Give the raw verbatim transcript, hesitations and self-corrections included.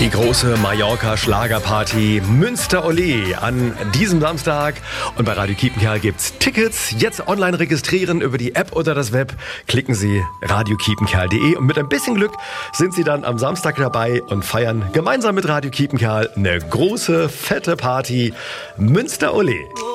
Die große Mallorca-Schlagerparty Münster Olé an diesem Samstag. Und bei Radio Kiepenkerl gibt's Tickets. Jetzt online registrieren über die App oder das Web. Klicken Sie radio kiepenkerl punkt de und mit ein bisschen Glück sind Sie dann am Samstag dabei und feiern gemeinsam mit Radio Kiepenkerl eine große, fette Party Münster Olé.